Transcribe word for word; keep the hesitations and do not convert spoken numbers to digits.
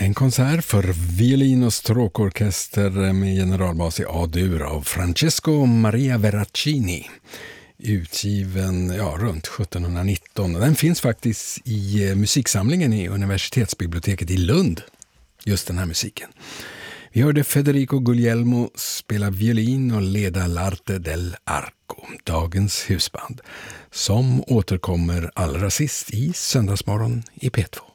En konsert för violin och stråkorkester med generalbas i A-dur av Francesco Maria Veracini. Utgiven ja, runt sjuttonhundranitton. Den finns faktiskt i musiksamlingen i universitetsbiblioteket i Lund. Just den här musiken. Vi hörde Federico Guglielmo spela violin och leda L'Arte dell'Arco, dagens husband, som återkommer allra sist i Söndagsmorgon i P två.